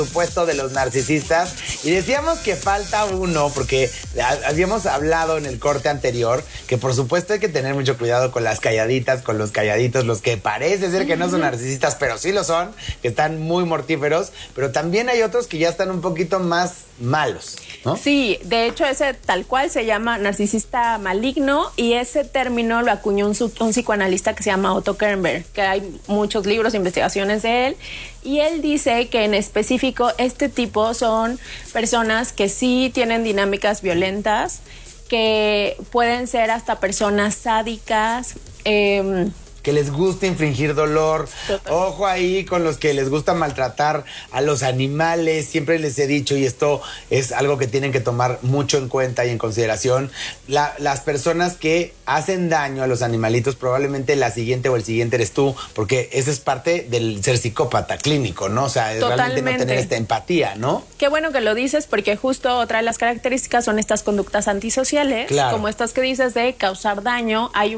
Supuesto de los narcisistas, y decíamos que falta uno porque habíamos hablado en el corte anterior que por supuesto hay que tener mucho cuidado con las calladitas, con los calladitos, los que parece ser que no son narcisistas pero sí lo son, que están muy mortíferos, pero también hay otros que ya están un poquito más malos, ¿no? Sí, de hecho ese tal cual se llama narcisista maligno, y ese término lo acuñó un psicoanalista que se llama Otto Kernberg, que hay muchos libros e investigaciones de él, y él dice que en específico este tipo son personas que sí tienen dinámicas violentas, que pueden ser hasta personas sádicas, que les gusta infringir dolor. Total. Ojo ahí con los que les gusta maltratar a los animales. Siempre les he dicho, y esto es algo que tienen que tomar mucho en cuenta y en consideración, las personas que hacen daño a los animalitos, probablemente la siguiente o el siguiente eres tú, porque esa es parte del ser psicópata clínico, ¿no? O sea, realmente no tener esta empatía, ¿no? Qué bueno que lo dices, porque justo otra de las características son estas conductas antisociales, claro, como estas que dices de causar daño. Hay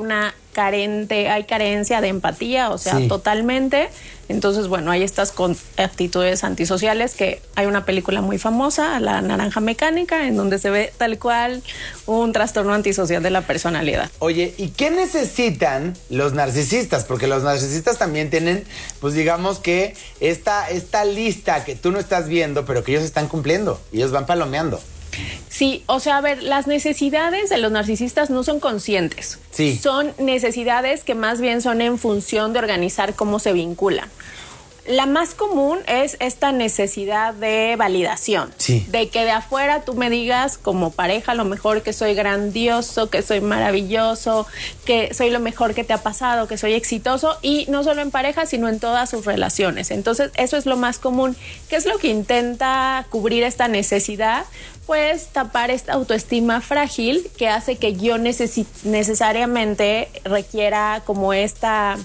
carencia de empatía, o sea, sí, totalmente. Entonces, bueno, hay estas actitudes antisociales, que hay una película muy famosa, La Naranja Mecánica, en donde se ve tal cual un trastorno antisocial de la personalidad. Oye, ¿y qué necesitan los narcisistas? Porque los narcisistas también tienen, pues digamos que esta lista que tú no estás viendo, pero que ellos están cumpliendo, y ellos van palomeando. Sí, o sea, a ver, las necesidades de los narcisistas no son conscientes. Sí. Son necesidades que más bien son en función de organizar cómo se vinculan. La más común es esta necesidad de validación. Sí. De que de afuera tú me digas como pareja a lo mejor que soy grandioso, que soy maravilloso, que soy lo mejor que te ha pasado, que soy exitoso, y no solo en pareja, sino en todas sus relaciones. Entonces, eso es lo más común. ¿Qué es lo que intenta cubrir esta necesidad? Pues tapar esta autoestima frágil que hace que yo necesariamente requiera como esta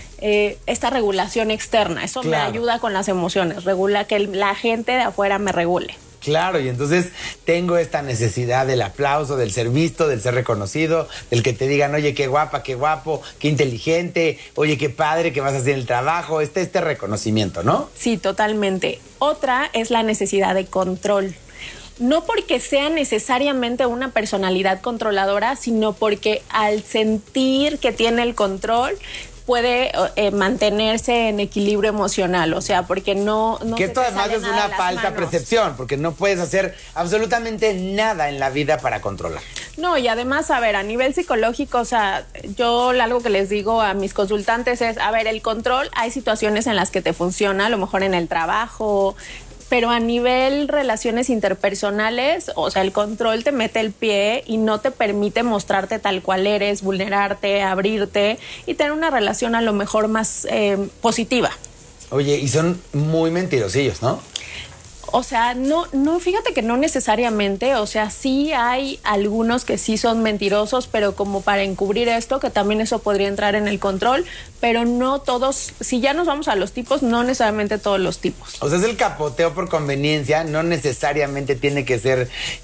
regulación externa. Eso claro, me ayuda con las emociones, regula que la gente de afuera me regule. Claro, y entonces tengo esta necesidad del aplauso, del ser visto, del ser reconocido, del que te digan, oye, qué guapa, qué guapo, qué inteligente, oye, qué padre que vas a hacer el trabajo, este reconocimiento, ¿no? Sí, totalmente. Otra es la necesidad de control. No porque sea necesariamente una personalidad controladora, sino porque al sentir que tiene el control puede mantenerse en equilibrio emocional, o sea, porque no que esto además es una falsa percepción, porque no puedes hacer absolutamente nada en la vida para controlar. No, y además, a ver, a nivel psicológico, o sea, yo algo que les digo a mis consultantes es, a ver, el control, hay situaciones en las que te funciona, a lo mejor en el trabajo, pero a nivel relaciones interpersonales, o sea, el control te mete el pie y no te permite mostrarte tal cual eres, vulnerarte, abrirte y tener una relación a lo mejor más positiva. Oye, y son muy mentirosillos, ¿no? O sea, no, fíjate que no necesariamente, o sea, sí hay algunos que sí son mentirosos, pero como para encubrir esto, que también eso podría entrar en el control, pero no todos, si ya nos vamos a los tipos, no necesariamente todos los tipos. O sea, es el capoteo por conveniencia, no necesariamente tiene que ser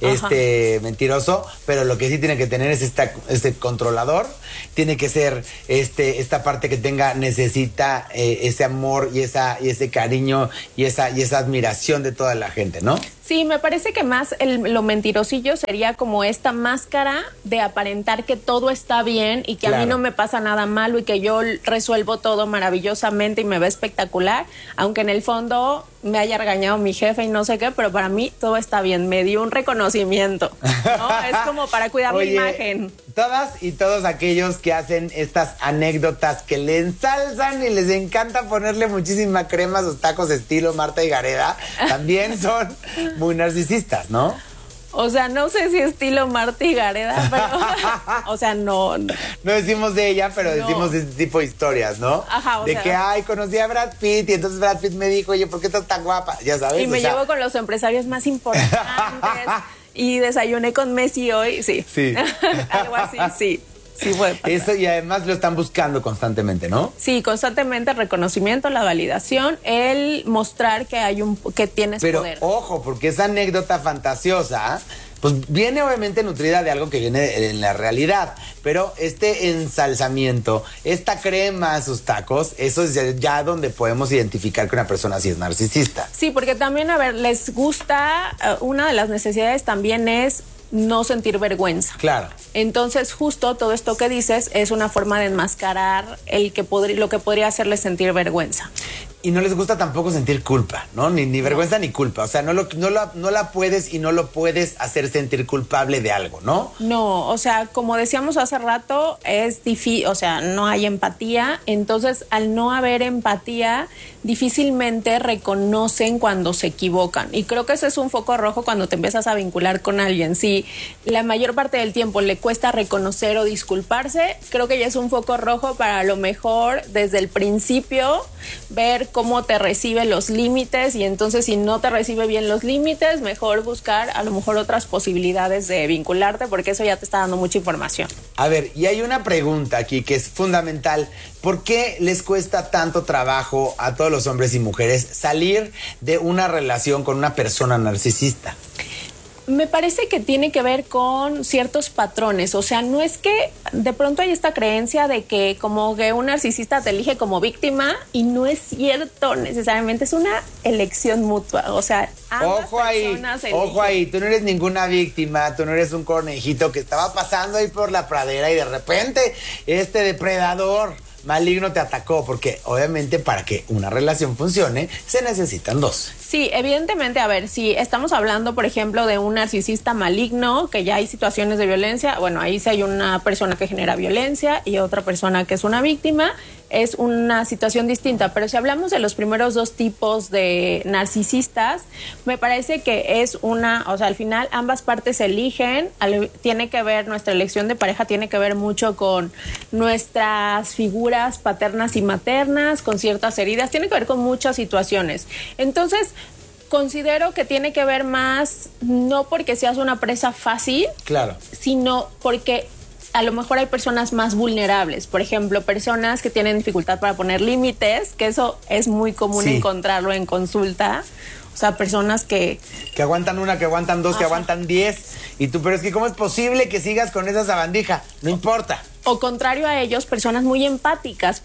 mentiroso, pero lo que sí tiene que tener es este controlador, tiene que ser esta parte que necesita ese amor y ese cariño y esa admiración de toda la gente, ¿no? Sí, me parece que más lo mentirosillo sería como esta máscara de aparentar que todo está bien y que a mí no me pasa nada malo y que yo resuelvo todo maravillosamente y me ve espectacular, aunque en el fondo me haya regañado mi jefe y no sé qué, pero para mí todo está bien, me dio un reconocimiento, ¿no? Es como para cuidar la imagen. Todas y todos aquellos que hacen estas anécdotas que le ensalzan y les encanta ponerle muchísima crema a sus tacos estilo Marta y Gareda, también son muy narcisistas, ¿no? O sea, no sé si estilo Marta y Gareda, pero, o sea, no. No decimos de ella, pero decimos de este tipo de historias, ¿no? Ajá, de que, conocí a Brad Pitt y entonces Brad Pitt me dijo, oye, ¿por qué estás tan guapa? Ya sabes. Y me llevo con los empresarios más importantes y desayuné con Messi hoy, sí. Sí. Algo así, sí. Sí puede pasar. Eso, y además lo están buscando constantemente, ¿no? Sí, constantemente el reconocimiento, la validación, el mostrar que que tienes poder. Pero ojo, porque esa anécdota fantasiosa pues viene obviamente nutrida de algo que viene en la realidad, pero este ensalzamiento, esta crema a sus tacos, eso es ya donde podemos identificar que una persona sí es narcisista. Sí, porque también, a ver, les gusta, una de las necesidades también es no sentir vergüenza. Claro. Entonces, justo todo esto que dices es una forma de enmascarar lo que podría hacerles sentir vergüenza. Y no les gusta tampoco sentir culpa, ¿no? Ni vergüenza ni culpa. O sea, no la puedes y no lo puedes hacer sentir culpable de algo, ¿no? No, o sea, como decíamos hace rato, es difícil, o sea, no hay empatía. Entonces, al no haber empatía, difícilmente reconocen cuando se equivocan. Y creo que ese es un foco rojo cuando te empiezas a vincular con alguien. Si la mayor parte del tiempo le cuesta reconocer o disculparse, creo que ya es un foco rojo para a lo mejor desde el principio ver cómo te recibe los límites, y entonces si no te recibe bien los límites, mejor buscar a lo mejor otras posibilidades de vincularte, porque eso ya te está dando mucha información. A ver, y hay una pregunta aquí que es fundamental. ¿Por qué les cuesta tanto trabajo a todos los hombres y mujeres salir de una relación con una persona narcisista? Me parece que tiene que ver con ciertos patrones. O sea, no es que de pronto hay esta creencia de que como que un narcisista te elige como víctima, y no es cierto necesariamente, es una elección mutua. O sea, ojo ahí, tú no eres ninguna víctima, tú no eres un conejito que estaba pasando ahí por la pradera y de repente este depredador maligno te atacó, porque obviamente para que una relación funcione se necesitan dos. Sí, evidentemente, a ver, si estamos hablando, por ejemplo, de un narcisista maligno, que ya hay situaciones de violencia, bueno, ahí sí hay una persona que genera violencia y otra persona que es una víctima, es una situación distinta. Pero si hablamos de los primeros dos tipos de narcisistas, me parece que es o sea, al final ambas partes eligen, tiene que ver, nuestra elección de pareja tiene que ver mucho con nuestras figuras paternas y maternas, con ciertas heridas, tiene que ver con muchas situaciones. Entonces, considero que tiene que ver más, no porque seas una presa fácil, claro, sino porque a lo mejor hay personas más vulnerables. Por ejemplo, personas que tienen dificultad para poner límites, que eso es muy común encontrarlo en consulta. O sea, personas que aguantan una, que aguantan dos, que aguantan 10. Y tú, pero es que ¿cómo es posible que sigas con esa sabandija? No importa. O contrario a ellos, personas muy empáticas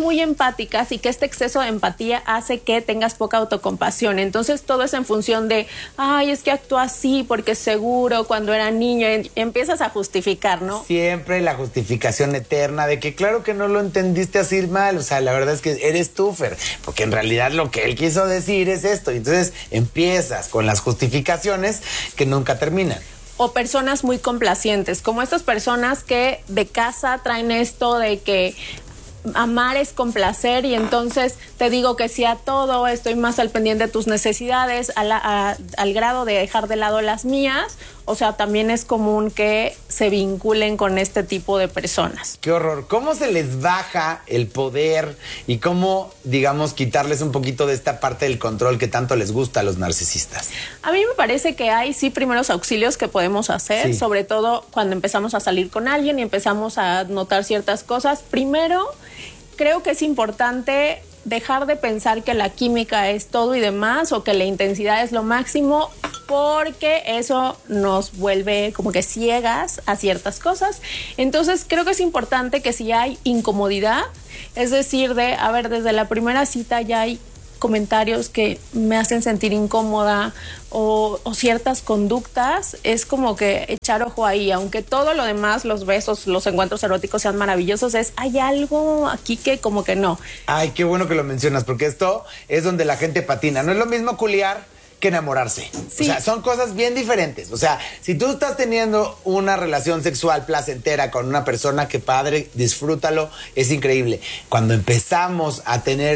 y que este exceso de empatía hace que tengas poca autocompasión. Entonces todo es en función de, ay, es que actúa así porque seguro cuando era niño, empiezas a justificar, ¿no? Siempre la justificación eterna de que claro que no lo entendiste así mal, o sea, la verdad es que eres tú, Fer, porque en realidad lo que él quiso decir es esto. Y entonces empiezas con las justificaciones que nunca terminan. O personas muy complacientes, como estas personas que de casa traen esto de que amar es complacer, y entonces te digo que sí a todo, estoy más al pendiente de tus necesidades, al grado de dejar de lado las mías. O sea, también es común que se vinculen con este tipo de personas. ¡Qué horror! ¿Cómo se les baja el poder y cómo, digamos, quitarles un poquito de esta parte del control que tanto les gusta a los narcisistas? A mí me parece que hay primeros auxilios que podemos hacer, sobre todo cuando empezamos a salir con alguien y empezamos a notar ciertas cosas. Primero, creo que es importante dejar de pensar que la química es todo y demás, o que la intensidad es lo máximo, porque eso nos vuelve como que ciegas a ciertas cosas. Entonces creo que es importante que si hay incomodidad, es decir, desde la primera cita ya hay comentarios que me hacen sentir incómoda o ciertas conductas, es como que echar ojo ahí, aunque todo lo demás, los besos, los encuentros eróticos sean maravillosos, hay algo aquí que como que no. Ay, qué bueno que lo mencionas, porque esto es donde la gente patina. No es lo mismo culiar que enamorarse. Sí. O sea, son cosas bien diferentes. O sea, si tú estás teniendo una relación sexual placentera con una persona, que padre, disfrútalo, es increíble. Cuando empezamos a tener,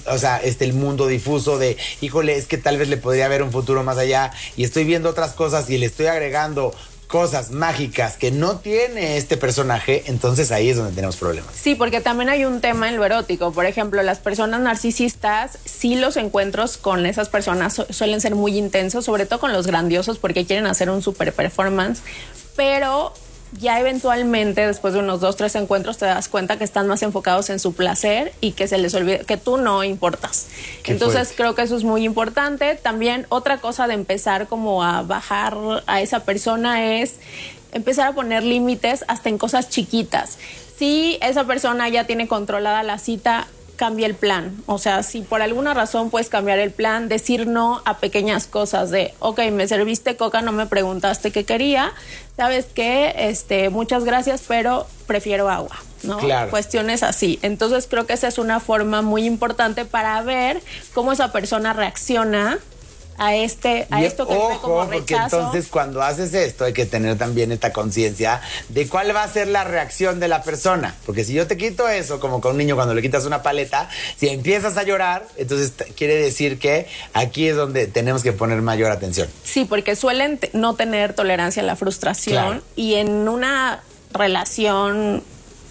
el mundo difuso de, híjole, es que tal vez le podría haber un futuro más allá, y estoy viendo otras cosas y le estoy agregando cosas mágicas que no tiene este personaje, entonces ahí es donde tenemos problemas. Sí, porque también hay un tema en lo erótico. Por ejemplo, las personas narcisistas, sí, los encuentros con esas personas suelen ser muy intensos, sobre todo con los grandiosos, porque quieren hacer un super performance, pero ya eventualmente, después de unos 2, 3 encuentros, te das cuenta que están más enfocados en su placer y que se les olvida, que tú no importas. Entonces creo que eso es muy importante. También otra cosa de empezar como a bajar a esa persona es empezar a poner límites hasta en cosas chiquitas. Si esa persona ya tiene controlada la cita, cambia el plan. O sea, si por alguna razón puedes cambiar el plan, decir no a pequeñas cosas de, ok, me serviste coca, no me preguntaste qué quería, ¿sabes qué? Muchas gracias, pero prefiero agua, ¿no? Claro. Cuestiones así. Entonces creo que esa es una forma muy importante para ver cómo esa persona reacciona a esto que ve como rechazo. Porque entonces cuando haces esto hay que tener también esta conciencia de cuál va a ser la reacción de la persona, porque si yo te quito eso, como con un niño cuando le quitas una paleta, si empiezas a llorar, entonces quiere decir que aquí es donde tenemos que poner mayor atención. Sí, porque suelen no tener tolerancia a la frustración, claro. Y en una relación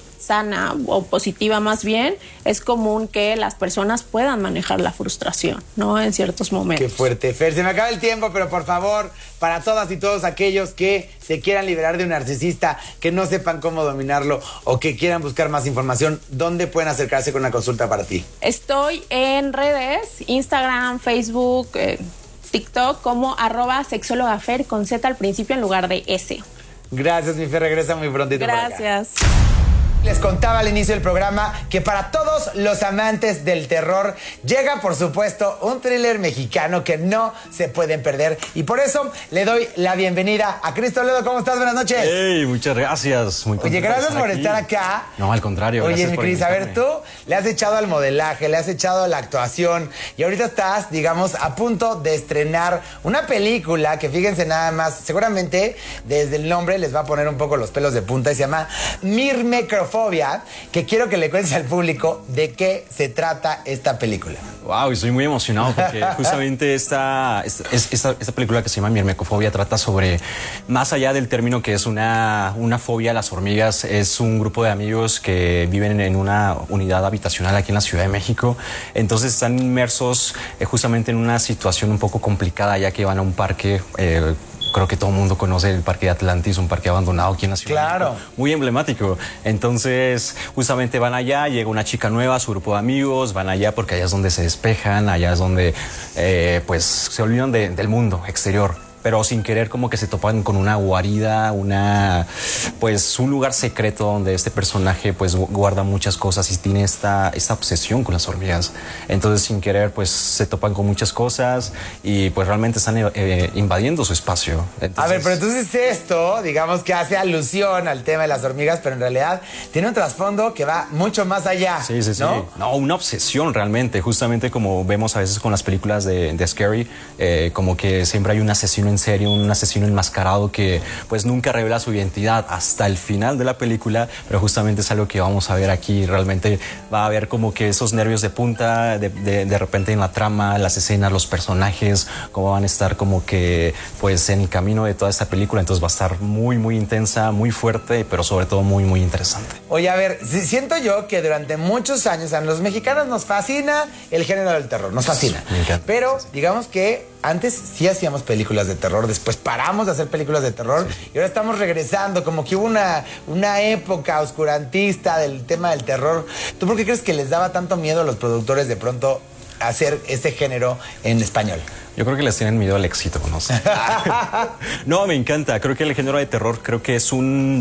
sana o positiva más bien, es común que las personas puedan manejar la frustración, ¿no? En ciertos momentos. Qué fuerte. Fer, se me acaba el tiempo, pero por favor, para todas y todos aquellos que se quieran liberar de un narcisista, que no sepan cómo dominarlo o que quieran buscar más información, ¿dónde pueden acercarse con una consulta para ti? Estoy en redes, Instagram, Facebook, TikTok, como @sexólogafer con Z al principio en lugar de S. Gracias, mi Fer, regresa muy prontito. Gracias. Por acá. Les contaba al inicio del programa que para todos los amantes del terror llega, por supuesto, un thriller mexicano que no se pueden perder. Y por eso le doy la bienvenida a Cris Toledo. ¿Cómo estás? Buenas noches. Hey, muchas gracias. Muy Oye, gracias por estar acá. No, al contrario. Oye, mi Cris, a ver, tú le has echado al modelaje, le has echado a la actuación y ahorita estás, digamos, a punto de estrenar una película que, fíjense nada más, seguramente desde el nombre les va a poner un poco los pelos de punta y se llama Mirmecrofobia, que quiero que le cuentes al público de qué se trata esta película. Wow, estoy muy emocionado porque justamente esta película que se llama Mirmecrofobia trata sobre, más allá del término que es una fobia a las hormigas, es un grupo de amigos que viven en una unidad habitacional aquí en la Ciudad de México. Entonces están inmersos justamente en una situación un poco complicada, ya que van a un parque. Creo que todo el mundo conoce el Parque de Atlantis, un parque abandonado aquí en la ciudad. Claro. Muy emblemático. Entonces, justamente van allá, llega una chica nueva, su grupo de amigos, van allá porque allá es donde se despejan, allá es donde pues se olvidan del mundo exterior. Pero sin querer como que se topan con una guarida, pues un lugar secreto donde este personaje pues guarda muchas cosas y tiene esta obsesión con las hormigas. Entonces sin querer pues se topan con muchas cosas y pues realmente están invadiendo su espacio. Entonces, a ver, pero entonces esto, digamos que hace alusión al tema de las hormigas, pero en realidad tiene un trasfondo que va mucho más allá. Sí, sí, sí. ¿No? No, una obsesión realmente, justamente como vemos a veces con las películas de Scary, como que siempre hay un asesino en serie, un asesino enmascarado que pues nunca revela su identidad hasta el final de la película, pero justamente es algo que vamos a ver aquí. Realmente va a haber como que esos nervios de punta de repente en la trama, las escenas, los personajes, cómo van a estar como que pues en el camino de toda esta película. Entonces va a estar muy, muy intensa, muy fuerte, pero sobre todo muy, muy interesante. Oye, a ver, siento yo que durante muchos años a los mexicanos nos fascina el género del terror, nos fascina. Me encanta. Pero digamos que antes sí hacíamos películas de terror, después paramos de hacer películas de terror y ahora estamos regresando, como que hubo una época oscurantista del tema del terror. ¿Tú por qué crees que les daba tanto miedo a los productores de pronto hacer este género en español? Yo creo que les tienen miedo al éxito, no sé. No, me encanta. Creo que el género de terror creo que es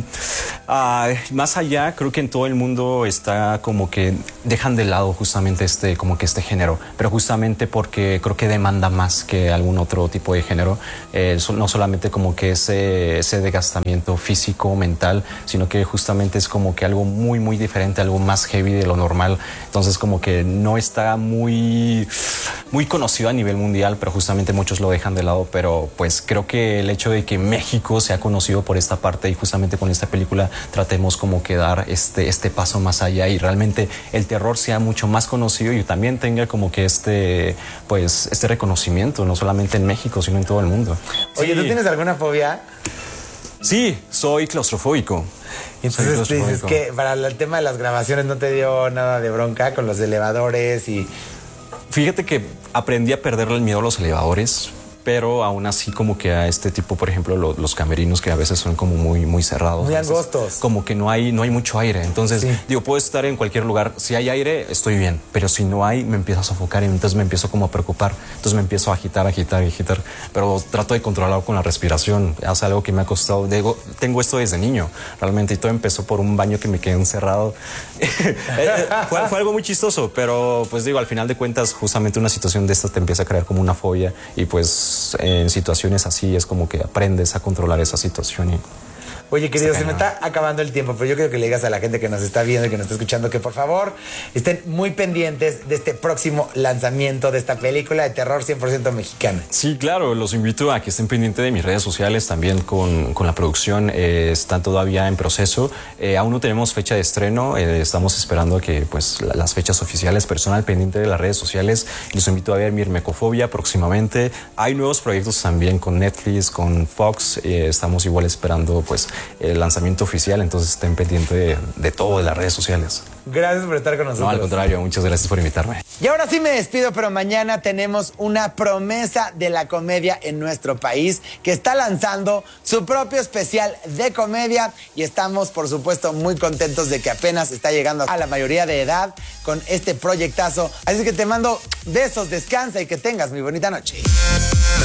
más allá, creo que en todo el mundo está como que dejan de lado justamente este género, pero justamente porque creo que demanda más que algún otro tipo de género. No solamente como que ese desgastamiento físico, mental, sino que justamente es como que algo muy, muy diferente, algo más heavy de lo normal. Entonces como que no está muy, muy conocido a nivel mundial, pero justamente muchos lo dejan de lado, pero pues creo que el hecho de que México sea conocido por esta parte y justamente con esta película tratemos como que dar este paso más allá y realmente el terror sea mucho más conocido y también tenga como que este reconocimiento, no solamente en México, sino en todo el mundo. Oye, Sí. ¿tú tienes alguna fobia? Sí, soy claustrofóbico. Entonces dices que para el tema de las grabaciones no te dio nada de bronca con los elevadores y... Fíjate que aprendí a perderle el miedo a los elevadores. pero aún así como que a este tipo, por ejemplo, los camerinos que a veces son como muy cerrados. Muy angostos. Como que no hay mucho aire. Entonces, digo, puedo estar en cualquier lugar. Si hay aire, estoy bien. Pero si no hay, me empiezo a sofocar y entonces me empiezo como a preocupar. Entonces me empiezo a agitar. Pero trato de controlar con la respiración. Es algo que me ha costado. Digo, tengo esto desde niño, realmente. Y todo empezó por un baño que me quedé encerrado. fue algo muy chistoso, pero pues digo, al final de cuentas, justamente una situación de esta te empieza a crear como una fobia. Y pues en situaciones así es como que aprendes a controlar esa situación y... Oye, querido, se me está acabando el tiempo, pero yo quiero que le digas a la gente que nos está viendo y que nos está escuchando que por favor estén muy pendientes de este próximo lanzamiento de esta película de terror 100% mexicana. Sí, claro, los invito a que estén pendientes de mis redes sociales también con la producción. Están todavía en proceso. Aún no tenemos fecha de estreno. Estamos esperando que pues las fechas oficiales, personal pendiente de las redes sociales. Los invito a ver Mirmecofobia próximamente. Hay nuevos proyectos también con Netflix, con Fox. Estamos igual esperando pues el lanzamiento oficial, entonces estén pendientes de todo de las redes sociales. Gracias por estar con nosotros. No, al contrario, muchas gracias por invitarme. Y ahora sí me despido, pero mañana tenemos una promesa de la comedia en nuestro país que está lanzando su propio especial de comedia y estamos, por supuesto, muy contentos de que apenas está llegando a la mayoría de edad con este proyectazo. Así que te mando besos, descansa y que tengas muy bonita noche.